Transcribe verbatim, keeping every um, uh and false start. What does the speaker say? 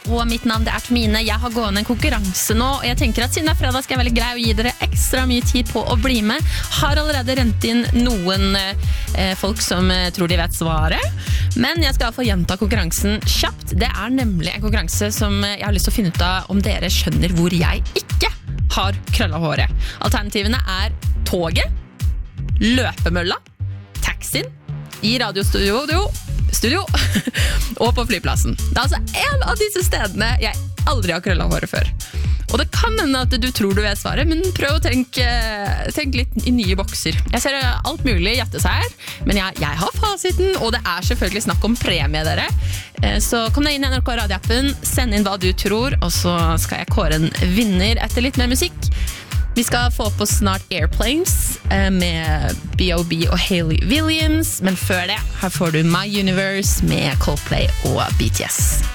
og mitt navn det er Tomine. Jeg har gående en konkurranse nå, og jeg tenker at siden det er fredag skal jeg være veldig grei og gi dere ekstra mye tid på å bli med. Har allerede rent inn noen eh, folk som eh, tror de vet svaret, men jeg skal få gjenta konkurransen kjapt. Det er nemlig en konkurranse som jeg har lyst til å finne ut av om dere skjønner hvor jeg ikke har krøllet håret. Alternativene er toget, løpemølla, taxien, i radiostudio studio, og på flyplassen. Det er altså en av disse stedene jeg aldri har krøllet håret før. Og det kan hende at du tror du vet svaret, men prøv å tenke, tenke litt i nye bokser. Jeg ser alt mulig gjette seg her, men jeg, jeg har fasiten, og det er selvfølgelig snakk om premie, dere. Så kom deg inn i N R K radioappen, send inn hva du tror, og så skal jeg kåre en vinner etter litt mer musikk. Vi skal få på snart Airplanes med B O B og Hayley Williams, men før det, her får du My Universe med Coldplay og B T S.